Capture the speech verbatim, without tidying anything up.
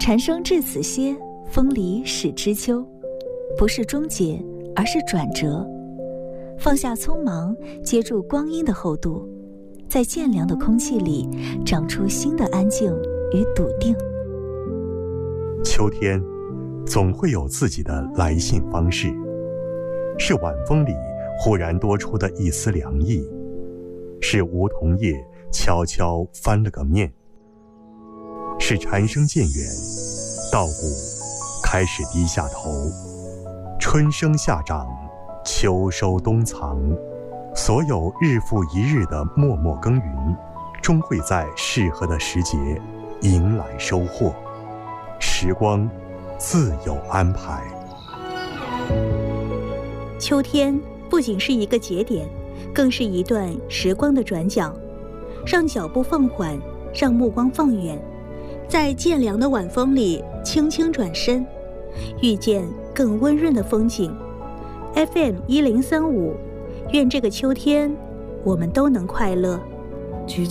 蝉声至此歇，风里始知秋。不是终结，而是转折。放下匆忙，接住光阴的厚度，在渐凉的空气里长出新的安静与笃定。 秋天总会有自己的来信方式，是晚风里忽然多出的一丝凉意，是梧桐叶悄悄翻了个面，是蝉声渐远，稻谷开始低下头，春生夏长，秋收冬藏，所有日复一日的默默耕耘，终会在适合的时节迎来收获。时光自有安排。 秋天不仅是一个节点，更是一段时光的转角，让脚步放缓，让目光放远，在渐凉的晚风里轻轻转身，遇见更温润的风景。 F M 一零三五，愿这个秋天我们都能快乐。